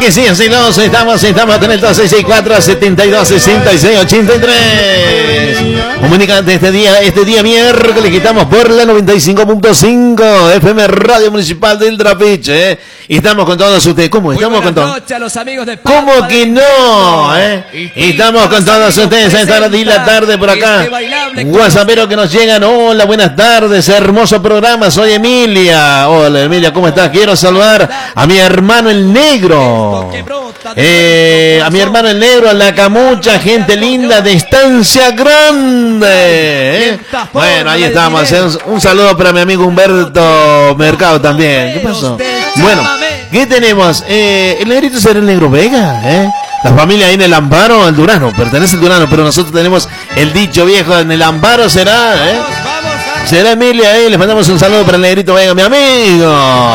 que sí, así nos estamos con el 2664-7266-83. Comunicante este día miércoles que estamos por la 95.5 FM Radio Municipal del Trapiche, y estamos con todos ustedes. ¿Cómo estamos con todos? A los amigos de ¿Cómo que no? Estamos con todos ustedes a esta hora de la tarde por acá. WhatsAppero que nos llegan. Hola, buenas tardes, hermoso programa. Soy Emilia. Hola, Emilia, ¿cómo estás? Quiero saludar a mi hermano el negro. A mi hermano el negro, a la camucha, gente linda de Estancia Grande. Bueno, ahí estamos. Un saludo para mi amigo Humberto Mercado también. ¿Qué pasó? Bueno, ¿qué tenemos? El negrito será el Negro Vega, La familia ahí en el Amparo, el Durano, pertenece al Durano, pero nosotros tenemos el dicho viejo, en el Amparo será, será Emilia, les mandamos un saludo para el Negrito Vega, mi amigo.